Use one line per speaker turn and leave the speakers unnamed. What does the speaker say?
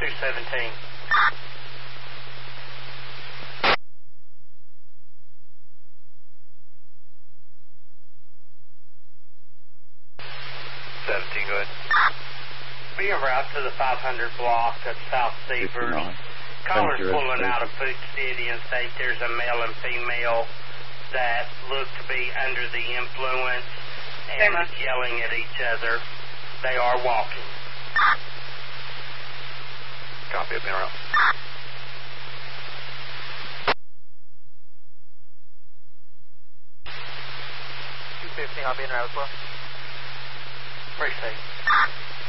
217.
Go ahead.
Be en route to the 500 block of South Seavers. Callers pulling out of Food City and state there's a male and female that look to be under the influence and yelling at each other. They are walking.
Copy, I've been around.
215, I'll be in route as well.
Appreciate it.